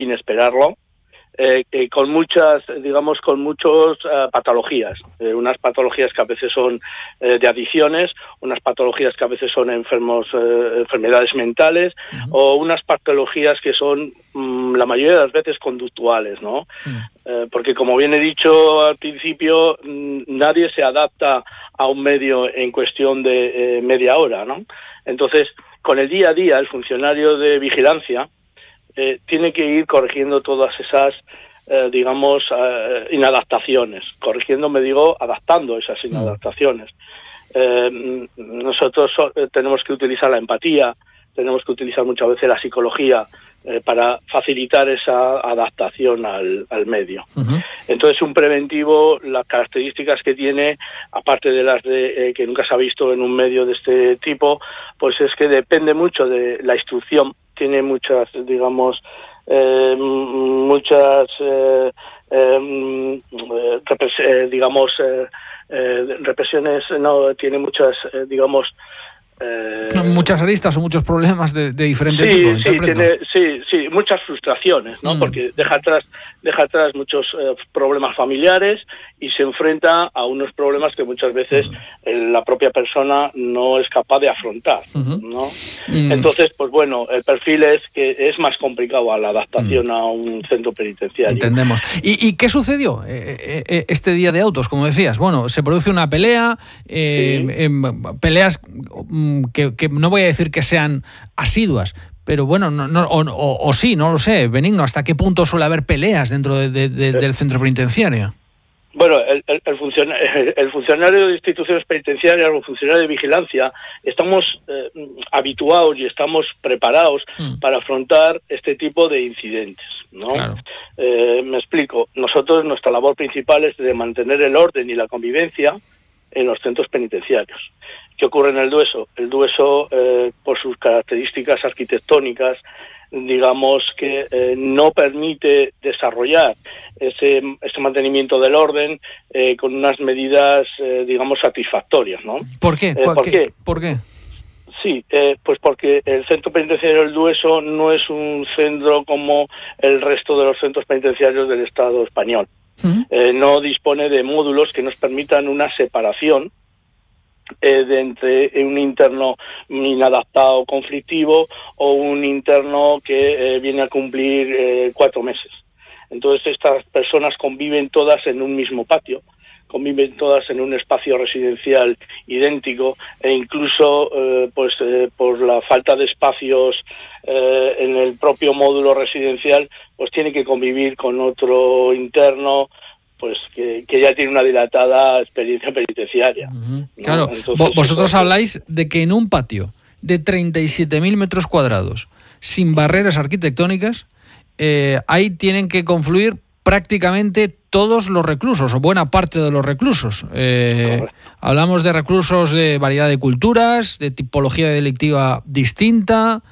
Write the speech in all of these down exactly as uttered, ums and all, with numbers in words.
sin esperarlo. Eh, eh, con muchas, digamos, con muchas uh, patologías, eh, unas patologías que a veces son eh, de adicciones, unas patologías que a veces son enfermos, eh, enfermedades mentales, uh-huh. o unas patologías que son mm, la mayoría de las veces conductuales, ¿no? Uh-huh. Eh, porque como bien he dicho al principio, mm, nadie se adapta a un medio en cuestión de eh, media hora, ¿no? Entonces, con el día a día, el funcionario de vigilancia Eh, tiene que ir corrigiendo todas esas, eh, digamos, eh, inadaptaciones. Corrigiendo, me digo, adaptando esas inadaptaciones. Eh, nosotros so, eh, tenemos que utilizar la empatía, tenemos que utilizar muchas veces la psicología eh, para facilitar esa adaptación al, al medio. Uh-huh. Entonces, un preventivo, las características que tiene, aparte de las de eh, que nunca se ha visto en un medio de este tipo, pues es que depende mucho de la instrucción. Tiene muchas, digamos, eh, muchas, eh, eh, repres- eh, digamos, eh, eh, represiones, no, tiene muchas, eh, digamos, Eh, muchas aristas o muchos problemas de, de diferente sí, tipo. Sí, tiene, sí, sí, muchas frustraciones, ¿no? Mm. Porque deja atrás, deja atrás muchos eh, problemas familiares y se enfrenta a unos problemas que muchas veces mm. eh, la propia persona no es capaz de afrontar, uh-huh. ¿no? Mm. Entonces, pues bueno, el perfil es que es más complicado a la adaptación mm. a un centro penitenciario. Entendemos. ¿Y, y qué sucedió eh, eh, este día de autos, como decías? Bueno, se produce una pelea, eh, sí. eh, peleas Que, que no voy a decir que sean asiduas, pero bueno, no, no, o, o, o sí, no lo sé, Benigno, ¿hasta qué punto suele haber peleas dentro de, de, de, del centro penitenciario? Bueno, el, el, el, funcionario, el funcionario de instituciones penitenciarias o funcionario de vigilancia estamos eh, habituados y estamos preparados mm. para afrontar este tipo de incidentes, ¿no? Claro. Eh, me explico. Nosotros, nuestra labor principal es de mantener el orden y la convivencia en los centros penitenciarios. ¿Qué ocurre en el Dueso? El Dueso, eh, por sus características arquitectónicas, digamos que eh, no permite desarrollar ese, ese mantenimiento del orden eh, con unas medidas, eh, digamos, satisfactorias, ¿no? ¿Por qué? Eh, ¿por, qué? qué? ¿Por qué? Sí, eh, pues porque el centro penitenciario del Dueso no es un centro como el resto de los centros penitenciarios del Estado español. Uh-huh. Eh, no dispone de módulos que nos permitan una separación eh, de entre un interno inadaptado conflictivo o un interno que eh, viene a cumplir eh, cuatro meses. Entonces estas personas conviven todas en un mismo patio, conviven todas en un espacio residencial idéntico e incluso eh, pues eh, por la falta de espacios eh, en el propio módulo residencial pues tiene que convivir con otro interno pues que, que ya tiene una dilatada experiencia penitenciaria. Uh-huh. ¿No? Claro, Entonces, vosotros eso, habláis de que en un patio de treinta y siete mil metros cuadrados sin barreras arquitectónicas eh, ahí tienen que confluir prácticamente todos los reclusos, o buena parte de los reclusos. Eh, hablamos de reclusos de variedad de culturas, de tipología delictiva distinta,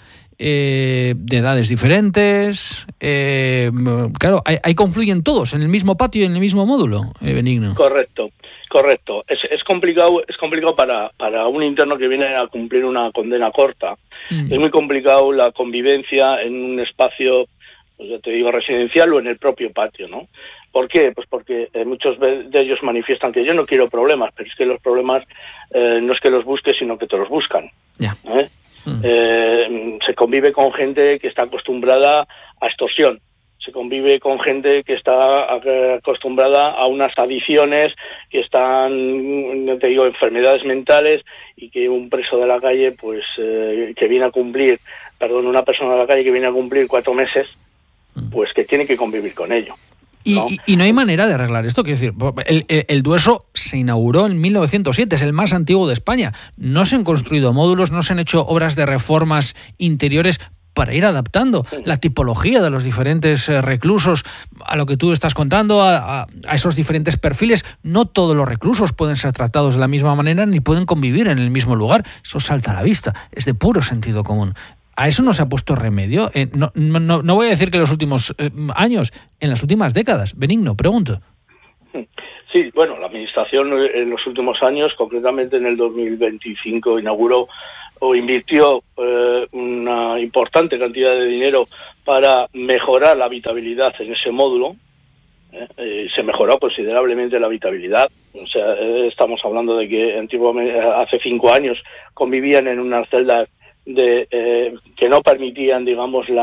eh, de edades diferentes. Eh, claro, ahí, ahí confluyen todos en el mismo patio y en el mismo módulo, eh, Benigno. Correcto, correcto. Es, es complicado, es complicado para, para un interno que viene a cumplir una condena corta. Mm. Es muy complicado la convivencia en un espacio, pues ya te digo, residencial o en el propio patio, ¿no? ¿Por qué? Pues porque eh, muchos de ellos manifiestan que yo no quiero problemas, pero es que los problemas eh, no es que los busques, sino que te los buscan. Yeah. ¿eh? Mm. Eh, se convive con gente que está acostumbrada a extorsión, se convive con gente que está acostumbrada a unas adicciones, que están, te digo, enfermedades mentales, y que un preso de la calle, pues, eh, que viene a cumplir, perdón, una persona de la calle que viene a cumplir cuatro meses, pues que tiene que convivir con ello. Y, ¿no? y, y no hay manera de arreglar esto. Quiero decir, el, el, el Dueso se inauguró en mil novecientos siete, es el más antiguo de España. No se han construido módulos, no se han hecho obras de reformas interiores para ir adaptando la tipología de los diferentes eh, reclusos a lo que tú estás contando, a, a, a esos diferentes perfiles. No todos los reclusos pueden ser tratados de la misma manera ni pueden convivir en el mismo lugar. Eso salta a la vista, es de puro sentido común. ¿A eso no se ha puesto remedio? Eh, no, no, no voy a decir que en los últimos eh, años, en las últimas décadas. Benigno, pregunto. Sí, bueno, la Administración en los últimos años, concretamente en el dos mil veinticinco, inauguró o invirtió eh, una importante cantidad de dinero para mejorar la habitabilidad en ese módulo. Eh, eh, se mejoró considerablemente la habitabilidad. O sea, eh, estamos hablando de que antiguamente, hace cinco años convivían en unas celdas de eh, que no permitían, digamos, la